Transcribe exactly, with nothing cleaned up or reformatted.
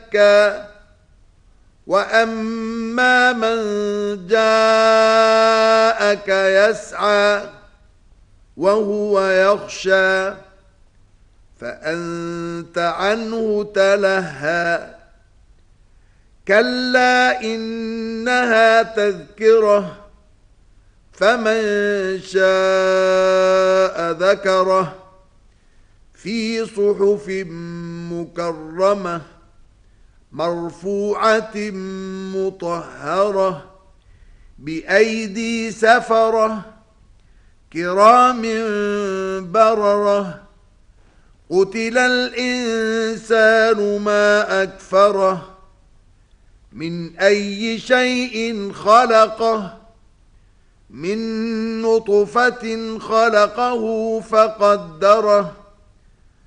يزكى وأما من جاءك يسعى وهو يخشى فأنت عنه تلهى كلا إنها تذكرة فمن شاء ذكره في صحف مكرمة مرفوعة مطهرة بأيدي سفرة كرام بررة قتل الإنسان ما أكفره من أي شيء خلقه من نطفة خلقه فقدره